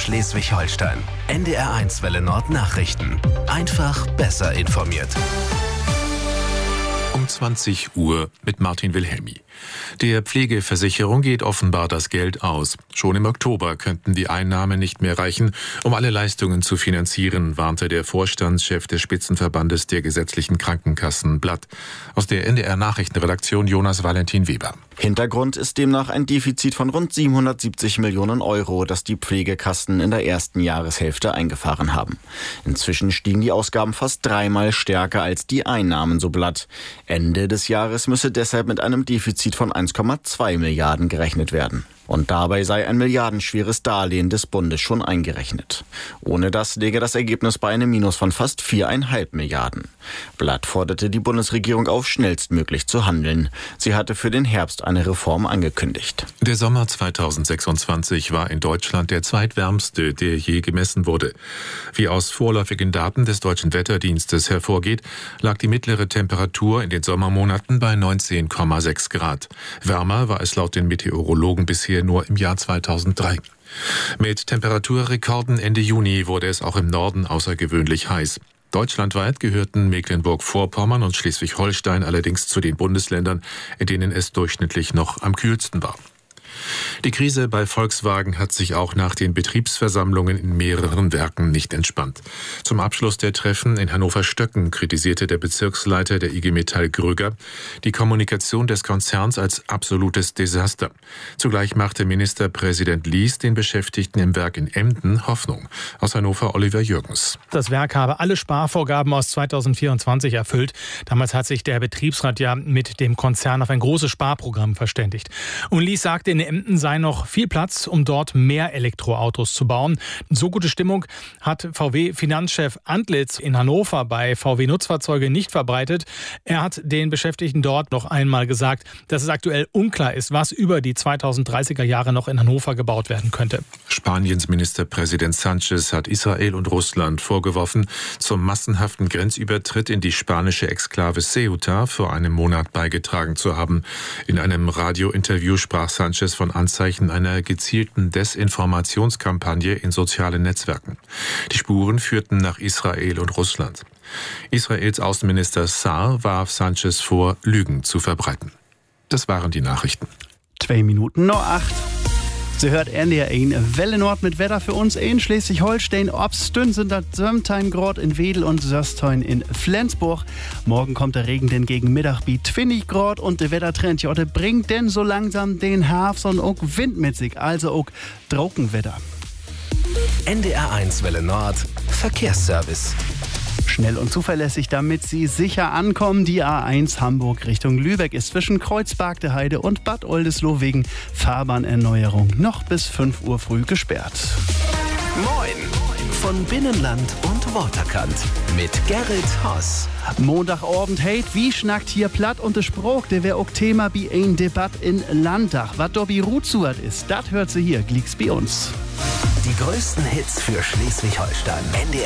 Schleswig-Holstein. NDR1 Welle Nord Nachrichten. Einfach besser informiert. Um 20 Uhr mit Martin Wilhelmi. Der Pflegeversicherung geht offenbar das Geld aus. Schon im Oktober könnten die Einnahmen nicht mehr reichen, um alle Leistungen zu finanzieren, warnte der Vorstandschef des Spitzenverbandes der gesetzlichen Krankenkassen Blatt. Aus der NDR-Nachrichtenredaktion Jonas Valentin Weber. Hintergrund ist demnach ein Defizit von rund 770 Millionen Euro, das die Pflegekassen in der ersten Jahreshälfte eingefahren haben. Inzwischen stiegen die Ausgaben fast dreimal stärker als die Einnahmen, so Blatt. Ende des Jahres müsse deshalb mit einem Defizit von 1,2 Milliarden gerechnet werden. Und dabei sei ein milliardenschweres Darlehen des Bundes schon eingerechnet. Ohne das läge das Ergebnis bei einem Minus von fast 4,5 Milliarden. Blatt forderte die Bundesregierung auf, schnellstmöglich zu handeln. Sie hatte für den Herbst eine Reform angekündigt. Der Sommer 2026 war in Deutschland der zweitwärmste, der je gemessen wurde. Wie aus vorläufigen Daten des Deutschen Wetterdienstes hervorgeht, lag die mittlere Temperatur in den Sommermonaten bei 19,6 Grad. Wärmer war es laut den Meteorologen bisher nur im Jahr 2003. Mit Temperaturrekorden Ende Juni wurde es auch im Norden außergewöhnlich heiß. Deutschlandweit gehörten Mecklenburg-Vorpommern und Schleswig-Holstein allerdings zu den Bundesländern, in denen es durchschnittlich noch am kühlsten war. Die Krise bei Volkswagen hat sich auch nach den Betriebsversammlungen in mehreren Werken nicht entspannt. Zum Abschluss der Treffen in Hannover-Stöcken kritisierte der Bezirksleiter der IG Metall Gröger die Kommunikation des Konzerns als absolutes Desaster. Zugleich machte Ministerpräsident Lies den Beschäftigten im Werk in Emden Hoffnung. Aus Hannover Oliver Jürgens. Das Werk habe alle Sparvorgaben aus 2024 erfüllt. Damals hat sich der Betriebsrat ja mit dem Konzern auf ein großes Sparprogramm verständigt. Und Lies sagte, in Emden sei noch viel Platz, um dort mehr Elektroautos zu bauen. So gute Stimmung hat VW-Finanzchef Antlitz in Hannover bei VW-Nutzfahrzeuge nicht verbreitet. Er hat den Beschäftigten dort noch einmal gesagt, dass es aktuell unklar ist, was über die 2030er Jahre noch in Hannover gebaut werden könnte. Spaniens Ministerpräsident Sánchez hat Israel und Russland vorgeworfen, zum massenhaften Grenzübertritt in die spanische Exklave Ceuta vor einem Monat beigetragen zu haben. In einem Radiointerview sprach Sánchez von Anzeichen einer gezielten Desinformationskampagne in sozialen Netzwerken. Die Spuren führten nach Israel und Russland. Israels Außenminister Saar warf Sánchez vor, Lügen zu verbreiten. Das waren die Nachrichten. 2 Minuten noch 8. Sie hört NDR1 Welle Nord mit Wetter für uns in Schleswig-Holstein. Obstün sind das 17 Grad in Wedel und Söstein in Flensburg. Morgen kommt der Regen denn gegen Mittag bei 20 Grad und der Wettertrend ja, der bringt denn so langsam den Herbst und auch Wind mit sich, also auch Trockenwetter. NDR1 Welle Nord Verkehrsservice. Schnell und zuverlässig, damit Sie sicher ankommen. Die A1 Hamburg Richtung Lübeck ist zwischen Kreuzberg der Heide und Bad Oldesloe wegen Fahrbahnerneuerung noch bis 5 Uhr früh gesperrt. Moin von Binnenland und Waterkant mit Gerrit Hoss. Montagabend, hey, wie schnackt hier platt und der Spruch, der wär auch Thema bei ein Debatt in Landtag. Was da bei Rutsuert ist, das hört sie hier, glicks bei uns. Die größten Hits für Schleswig-Holstein.